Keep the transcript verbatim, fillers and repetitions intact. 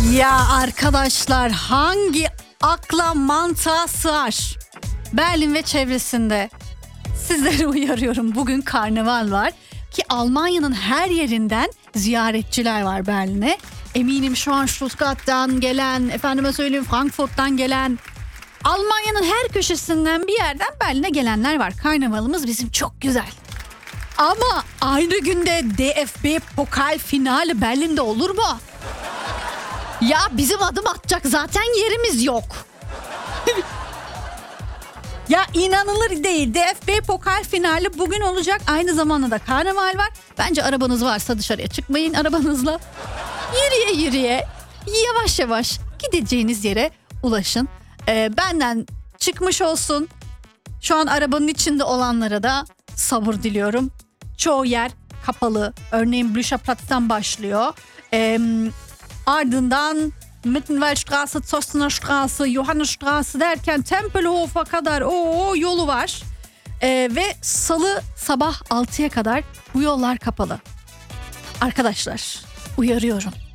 Ya arkadaşlar, hangi akla mantığa sığar? Berlin ve çevresinde sizleri uyarıyorum, bugün karnaval var ki Almanya'nın her yerinden ziyaretçiler var Berlin'e. Eminim şu an Stuttgart'tan gelen, efendime söyleyeyim Frankfurt'tan gelen, Almanya'nın her köşesinden bir yerden Berlin'e gelenler var. Karnavalımız bizim çok güzel. Ama aynı günde D F B Pokal finali Berlin'de olur mu? Ya bizim adım atacak zaten yerimiz yok. Ya inanılır değil. D F B Pokal finali bugün olacak. Aynı zamanda da karnaval var. Bence arabanız varsa dışarıya çıkmayın arabanızla. Yürüye yürüye, yavaş yavaş gideceğiniz yere ulaşın. Ee, benden çıkmış olsun. Şu an arabanın içinde olanlara da sabır diliyorum. Çoğu yer kapalı. Örneğin Blücherplatz'tan başlıyor. Ee, ardından Mittenwaldstraße, Zostener Straße, Johannesstraße derken Tempelhof'a kadar o yolu var. Ee, ve salı sabah altıya kadar bu yollar kapalı. Arkadaşlar, uyarıyorum.